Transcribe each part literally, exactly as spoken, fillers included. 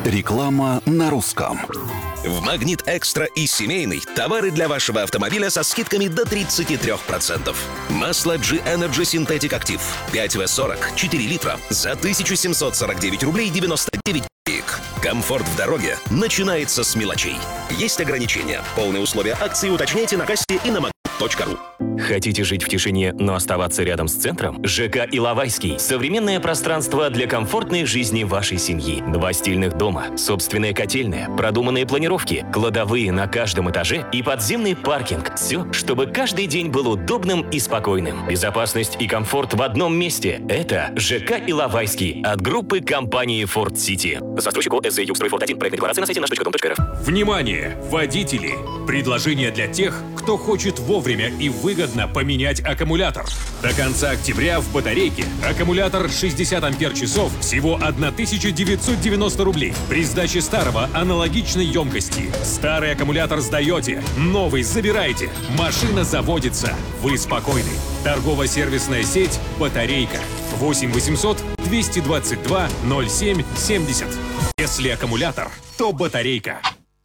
Реклама на русском. В «Магнит Экстра» и семейный товары для вашего автомобиля со скидками до тридцать три процента. Масло G-Energy Synthetic Active пять вэ сорок, четыре литра за тысячу семьсот сорок девять рублей девяносто девять копеек. Комфорт в дороге начинается с мелочей. Есть ограничения. Полные условия акции уточняйте на кассе и на магнит точка ру. Хотите жить в тишине, но оставаться рядом с центром? ЖК Иловайский. Современное пространство для комфортной жизни вашей семьи. Два стильных дома, собственная котельная, продуманные планировки, кладовые на каждом этаже и подземный паркинг. Все, чтобы каждый день был удобным и спокойным. Безопасность и комфорт в одном месте. Это ЖК Иловайский от группы компании Ford City. Застройщик ОСЗ Югстройфорд один. Проектная декларация на сайте наш точка дом точка эр эф. Внимание, водители! Предложение для тех, кто хочет вовремя и выгодно поменять аккумулятор. До конца октября в батарейке аккумулятор шестьдесят ампер-часов всего тысяча девятьсот девяносто рублей. При сдаче старого аналогичной емкости. Старый аккумулятор сдаете, новый забираете. Машина заводится. Вы спокойны. Торгово-сервисная сеть «Батарейка». восемь восемьсот двести двадцать два ноль семь семьдесят. Если аккумулятор, то батарейка.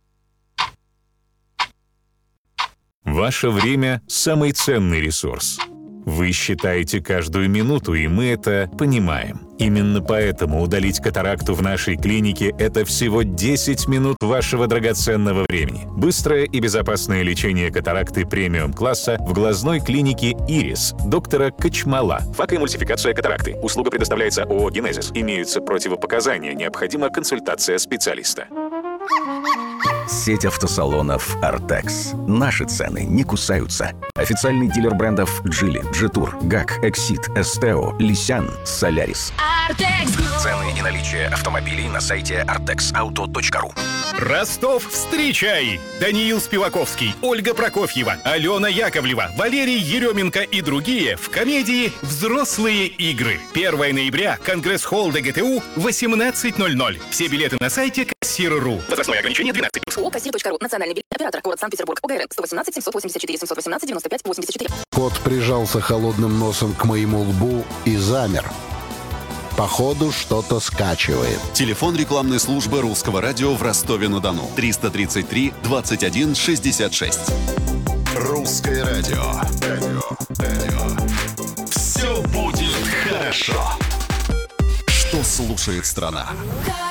Ваше время – самый ценный ресурс. Вы считаете каждую минуту, и мы это понимаем. Именно поэтому удалить катаракту в нашей клинике – это всего десять минут вашего драгоценного времени. Быстрое и безопасное лечение катаракты премиум-класса в глазной клинике «Ирис» доктора Кочмала. Факоэмульсификация катаракты. Услуга предоставляется ООО «Генезис». Имеются противопоказания. Необходима консультация специалиста. Сеть автосалонов «Артекс». Наши цены не кусаются. Официальный дилер брендов «Джили», «Джетур», «ГАК», «Эксид», «Эстео», «Лисян», «Солярис». «Артекс». Цены и наличие автомобилей на сайте артекс ауто точка ру. Ростов, встречай! Даниил Спиваковский, Ольга Прокофьева, Алена Яковлева, Валерий Еременко и другие в комедии «Взрослые игры». первого ноября, Конгресс-холл ДГТУ, восемнадцать ноль ноль. Все билеты на сайте кассир.ру. Возрастное ограничение двенадцать плюс. ООО «Кассир точка ру». Национальный билетный оператор. Город Санкт-Петербург. ОГРН. сто восемнадцать семьсот восемьдесят четыре семьсот восемнадцать девяносто пять восемьдесят четыре. Кот прижался холодным носом к моему лбу и замер. Походу, что-то скачивает. Телефон рекламной службы Русского радио в Ростове-на-Дону. триста тридцать три двадцать один шестьдесят шесть. Русское радио. Радио. Радио. Все будет хорошо. Что слушает страна?